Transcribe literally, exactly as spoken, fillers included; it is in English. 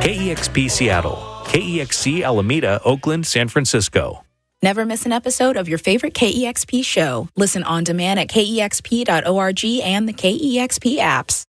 K E X P Seattle, K E X C Alameda, Oakland, San Francisco. Never miss an episode of your favorite K E X P show. Listen on demand at K E X P dot org and the K E X P apps.